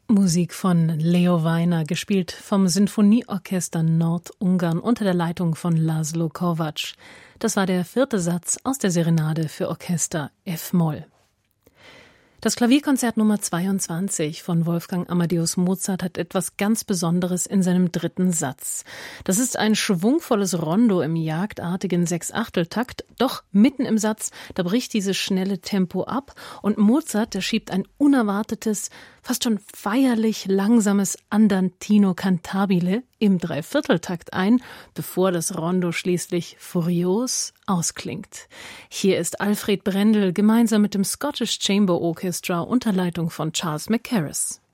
Musik von Leo Weiner, gespielt vom Sinfonieorchester Nordungarn unter der Leitung von Laszlo Kovacs. Das war der 4. Satz aus der Serenade für Orchester F-Moll. Das Klavierkonzert Nummer 22 von Wolfgang Amadeus Mozart hat etwas ganz Besonderes in seinem 3. Satz. Das ist ein schwungvolles Rondo im jagdartigen 6/8-Takt, doch mitten im Satz, da bricht dieses schnelle Tempo ab und Mozart, der schiebt ein unerwartetes, fast schon feierlich langsames Andantino cantabile im 3/4-Takt ein, bevor das Rondo schließlich furios ausklingt. Hier ist Alfred Brendel gemeinsam mit dem Scottish Chamber Orchestra unter Leitung von Charles Mackerras.